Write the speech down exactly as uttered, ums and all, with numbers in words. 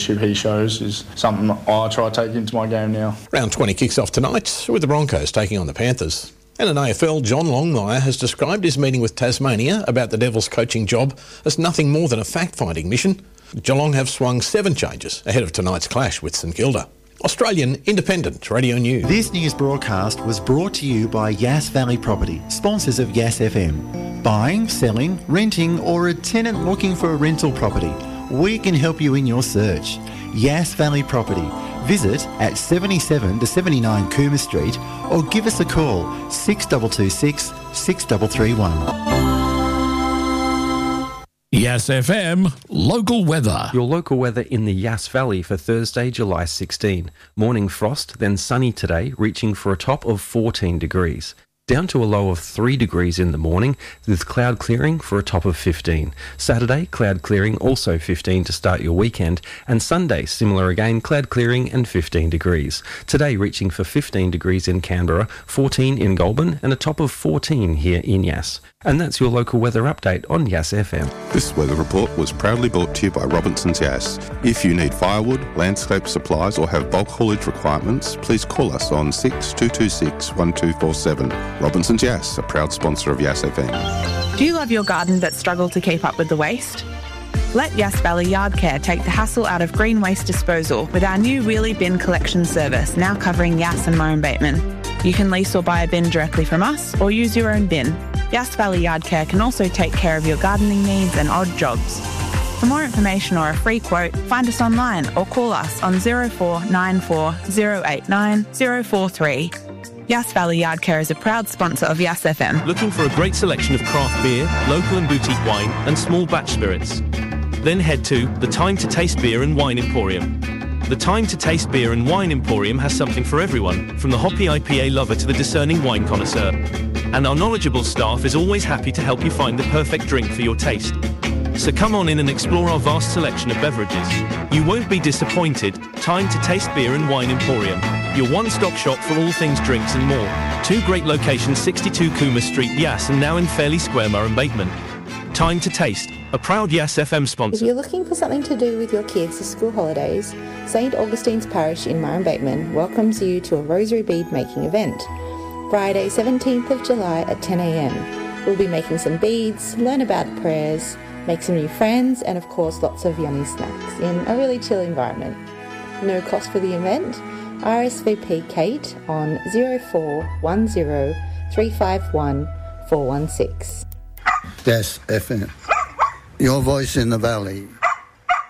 He shows is something I try to take into my game now. Round twenty kicks off tonight with the Broncos taking on the Panthers. And in A F L, John Longmire has described his meeting with Tasmania about the Devils coaching job as nothing more than a fact-finding mission. Geelong have swung seven changes ahead of tonight's clash with St Kilda. Australian Independent Radio News. This news broadcast was brought to you by Yass Valley Property, sponsors of Yass F M. Buying, selling, renting or a tenant looking for a rental property, we can help you in your search. Yass Valley Property. Visit at seventy-seven to seventy-nine Cooma Street or give us a call six two two six, six three three one. Yass F M, local weather. Your local weather in the Yass Valley for Thursday, July sixteenth. Morning frost, then sunny today, reaching for a top of fourteen degrees. Down to a low of three degrees in the morning, with cloud clearing for a top of fifteen. Saturday, cloud clearing, also fifteen to start your weekend. And Sunday, similar again, cloud clearing and fifteen degrees. Today reaching for fifteen degrees in Canberra, fourteen in Goulburn, and a top of fourteen here in Yass. And that's your local weather update on Yass F M. This weather report was proudly brought to you by Robinson's Yass. If you need firewood, landscape supplies or have bulk haulage requirements, please call us on six two two six, one two four seven. Robinson's Yass, a proud sponsor of Yass F M. Do you love your garden but struggle to keep up with the waste? Let Yass Valley Yard Care take the hassle out of green waste disposal with our new wheelie bin collection service, now covering Yass and Murray Bateman. You can lease or buy a bin directly from us or use your own bin. Yass Valley Yard Care can also take care of your gardening needs and odd jobs. For more information or a free quote, find us online or call us on zero four nine four, zero eight nine, zero four three. Yass Valley Yard Care is a proud sponsor of Yass F M. Looking for a great selection of craft beer, local and boutique wine and small batch spirits? Then head to the Time to Taste Beer and Wine Emporium. The Time to Taste Beer and Wine Emporium has something for everyone, from the hoppy I P A lover to the discerning wine connoisseur. And our knowledgeable staff is always happy to help you find the perfect drink for your taste. So come on in and explore our vast selection of beverages. You won't be disappointed. Time to Taste Beer and Wine Emporium, your one-stop shop for all things drinks and more. Two great locations, sixty-two Cooma Street, Yass, and now in Fairley Square, Murray Bateman. Time to Taste, a proud Yass F M sponsor. If you're looking for something to do with your kids for school holidays, Saint Augustine's Parish in Murray Bateman welcomes you to a rosary bead making event. Friday, seventeenth of July at ten a m. We'll be making some beads, learn about prayers, make some new friends, and of course lots of yummy snacks in a really chill environment. No cost for the event. R S V P Kate on zero four one zero, three five one, four one six. Yass F M. Your voice in the valley.